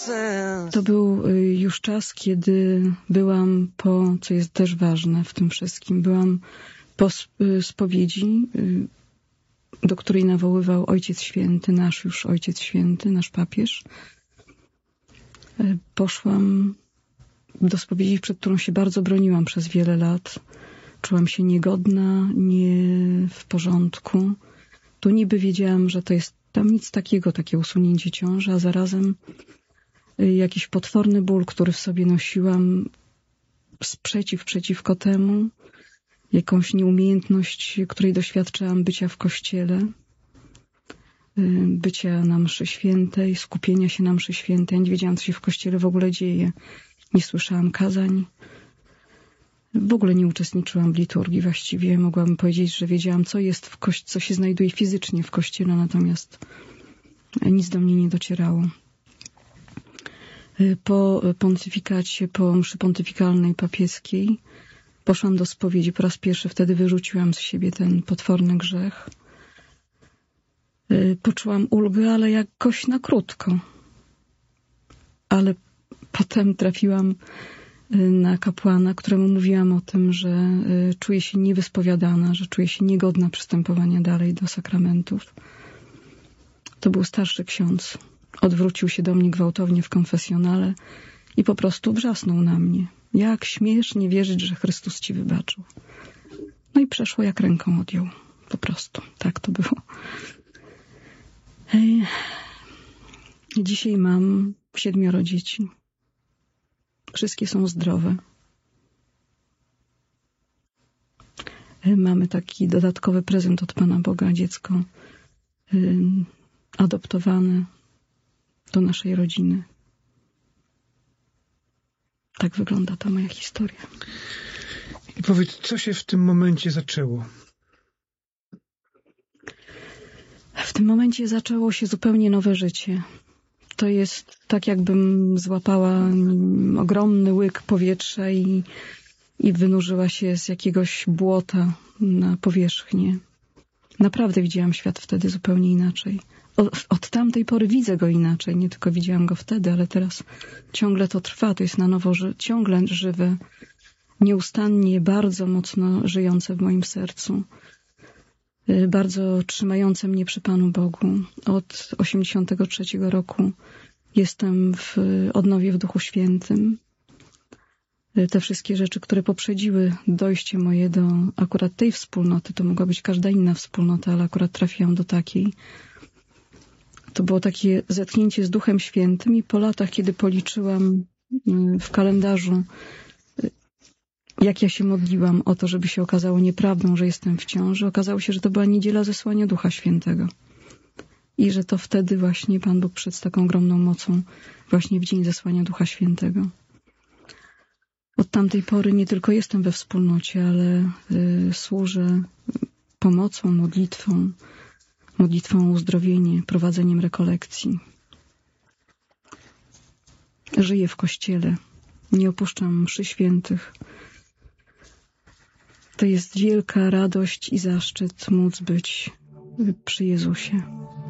To był już czas, kiedy byłam po, co jest też ważne w tym wszystkim, byłam po spowiedzi, do której nawoływał Ojciec Święty, nasz już Ojciec Święty, nasz papież. Poszłam do spowiedzi, przed którą się bardzo broniłam przez wiele lat. Czułam się niegodna, nie w porządku. Tu niby wiedziałam, że to jest tam nic takiego, takie usunięcie ciąży, a zarazem jakiś potworny ból, który w sobie nosiłam, sprzeciw przeciwko temu, jakąś nieumiejętność, której doświadczałam bycia w kościele, bycia na mszy świętej, skupienia się na mszy świętej. Ja nie wiedziałam, co się w kościele w ogóle dzieje. Nie słyszałam kazań. W ogóle nie uczestniczyłam w liturgii właściwie. Mogłabym powiedzieć, że wiedziałam, co jest w co się znajduje fizycznie w kościele, natomiast nic do mnie nie docierało. Po pontyfikacie, po mszy pontyfikalnej papieskiej poszłam do spowiedzi. Po raz pierwszy wtedy wyrzuciłam z siebie ten potworny grzech. Poczułam ulgę, ale jakoś na krótko. Ale potem trafiłam na kapłana, któremu mówiłam o tym, że czuję się niewyspowiadana, że czuję się niegodna przystępowania dalej do sakramentów. To był starszy ksiądz. Odwrócił się do mnie gwałtownie w konfesjonale i po prostu wrzasnął na mnie. Jak śmiesz nie wierzyć, że Chrystus ci wybaczył. No i przeszło jak ręką odjął. Po prostu. Tak to było. Dzisiaj mam 7 dzieci. Wszystkie są zdrowe. Mamy taki dodatkowy prezent od Pana Boga, dziecko adoptowane do naszej rodziny. Tak wygląda ta moja historia. I powiedz, co się w tym momencie zaczęło? W tym momencie zaczęło się zupełnie nowe życie. To jest tak, jakbym złapała ogromny łyk powietrza i wynurzyła się z jakiegoś błota na powierzchnię. Naprawdę widziałam świat wtedy zupełnie inaczej. Od tamtej pory widzę go inaczej. Nie tylko widziałam go wtedy, ale teraz ciągle to trwa. To jest na nowo ciągle żywe, nieustannie, bardzo mocno żyjące w moim sercu. Bardzo trzymające mnie przy Panu Bogu. Od 83 roku jestem w odnowie w Duchu Świętym. Te wszystkie rzeczy, które poprzedziły dojście moje do akurat tej wspólnoty, to mogła być każda inna wspólnota, ale akurat trafiłam do takiej. To było takie zetknięcie z Duchem Świętym i po latach, kiedy policzyłam w kalendarzu, jak ja się modliłam o to, żeby się okazało nieprawdą, że jestem w ciąży, okazało się, że to była niedziela zesłania Ducha Świętego. I że to wtedy właśnie Pan Bóg przed taką ogromną mocą, właśnie w dzień zesłania Ducha Świętego. Od tamtej pory nie tylko jestem we wspólnocie, ale służę pomocą, modlitwą o uzdrowienie, prowadzeniem rekolekcji. Żyję w Kościele, nie opuszczam mszy świętych. To jest wielka radość i zaszczyt móc być przy Jezusie.